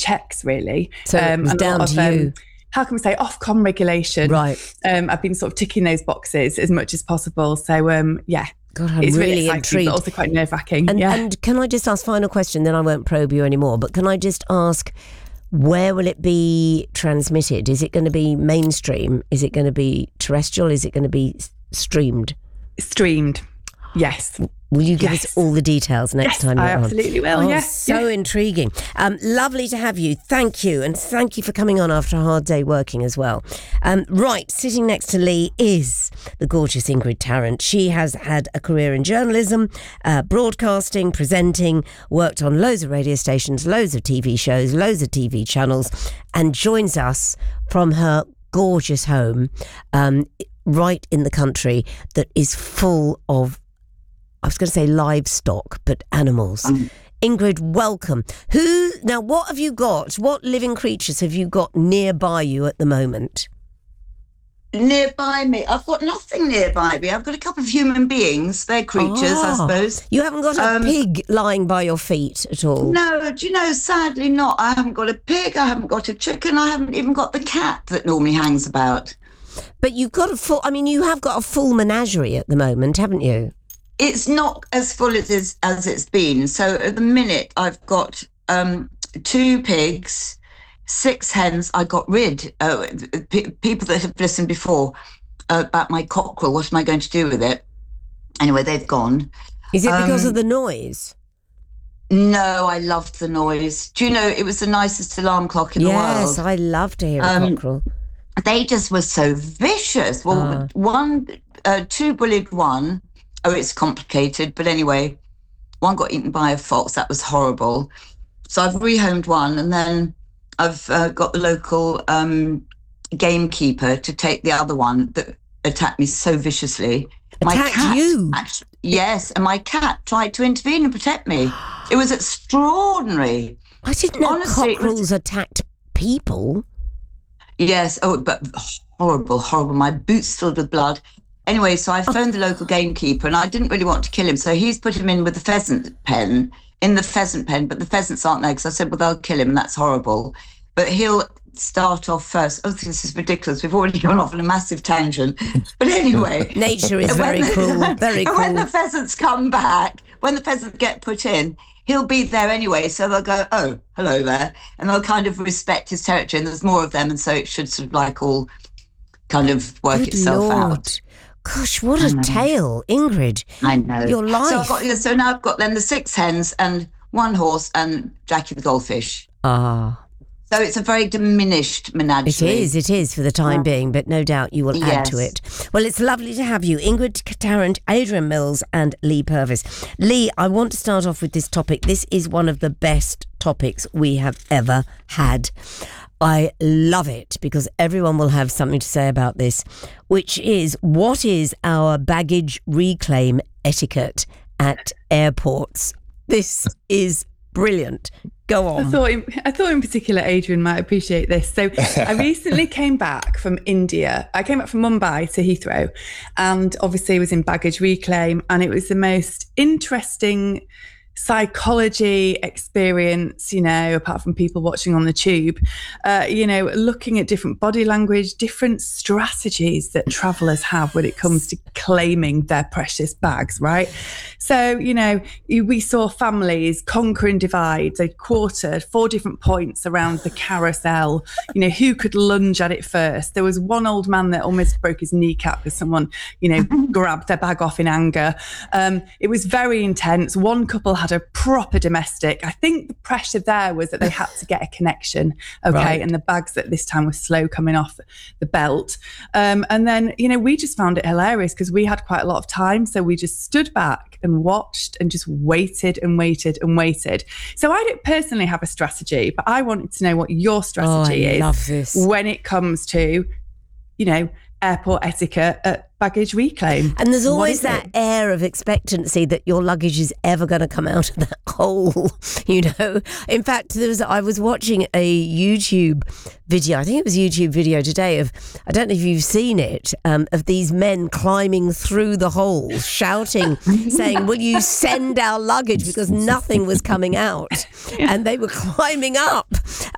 checks, really. So it was down to you. How can we say, Ofcom regulation. Right. I've been sort of ticking those boxes as much as possible. So, yeah. God, I'm it's really exciting, intrigued. But also quite nerve-wracking. And can I just ask, final question, then I won't probe you anymore, but can I just ask, where will it be transmitted? Is it going to be mainstream? Is it going to be terrestrial? Is it going to be streamed? Streamed, yes. Will you give us all the details next time you're on? I absolutely will, So intriguing. Lovely to have you. Thank you. And thank you for coming on after a hard day working as well. Right, sitting next to Lee is the gorgeous Ingrid Tarrant. She has had a career in journalism, broadcasting, presenting, worked on loads of radio stations, loads of TV shows, loads of TV channels, and joins us from her gorgeous home right in the country that is full of, I was going to say livestock, but animals. Ingrid, welcome. Now, what have you got? What living creatures have you got nearby you at the moment? Nearby me? I've got nothing nearby me. I've got a couple of human beings. They're creatures, I suppose. You haven't got a pig lying by your feet at all? No, do you know, sadly not. I haven't got a pig, I haven't got a chicken, I haven't even got the cat that normally hangs about. But you've got you have got a full menagerie at the moment, haven't you? It's not as full as it's been. So at the minute, I've got 2 pigs, 6 hens. I got rid. People that have listened before about my cockerel, what am I going to do with it? Anyway, they've gone. Is it because of the noise? No, I loved the noise. Do you know, it was the nicest alarm clock in the world. Yes, I love to hear a cockerel. They just were so vicious. Well, 2 bullied one. Oh, it's complicated. But anyway, one got eaten by a fox. That was horrible. So I've rehomed one, and then I've got the local gamekeeper to take the other one that attacked me so viciously. Attacked you? Yes, and my cat tried to intervene and protect me. It was extraordinary. I didn't know cockerels attacked people. Yes, but horrible, horrible. My boots filled with blood. Anyway, so I phoned the local gamekeeper, and I didn't really want to kill him, so he's put him in with the pheasant pen, but the pheasants aren't there, because I said, well, they'll kill him, and that's horrible. But he'll start off first. Oh, this is ridiculous. We've already gone off on a massive tangent. But anyway. Nature is very cruel, very cruel. When the pheasants come back, when the pheasants get put in, he'll be there anyway, so they'll go, oh, hello there, and they'll kind of respect his territory, and there's more of them, and so it should sort of like all kind of work itself out. Gosh, what a tale, Ingrid. I know. Your life. So now I've got then the 6 hens and 1 horse and Jackie the goldfish. Ah. So it's a very diminished menagerie. It is for the time being, but no doubt you will add to it. Well, it's lovely to have you, Ingrid Tarrant, Adrian Mills and Lee Purvis. Lee, I want to start off with this topic. This is one of the best topics we have ever had. I love it because everyone will have something to say about this, which is, what is our baggage reclaim etiquette at airports? This is brilliant. Go on. I thought in particular Adrian might appreciate this. So I recently came back from India. I came back from Mumbai to Heathrow, and obviously was in baggage reclaim, and it was the most interesting psychology experience, apart from people watching on the tube, looking at different body language, different strategies that travellers have when it comes to claiming their precious bags, right? So, we saw families conquer and divide. They quartered 4 different points around the carousel, who could lunge at it first. There was one old man that almost broke his kneecap because someone, grabbed their bag off in anger. It was very intense. One couple had a proper domestic. I think the pressure there was that they had to get a connection, right. And the bags at this time were slow coming off the belt. And then, we just found it hilarious because we had quite a lot of time. So we just stood back and watched and just waited and waited and waited. So I don't personally have a strategy, but I wanted to know what your strategy is when it comes to, airport etiquette at baggage reclaim. And there's always that air of expectancy that your luggage is ever going to come out of that hole, In fact, I was watching a YouTube video, I think it was a YouTube video today of, I don't know if you've seen it, of these men climbing through the hole, shouting, saying, will you send our luggage? Because nothing was coming out. And they were climbing up.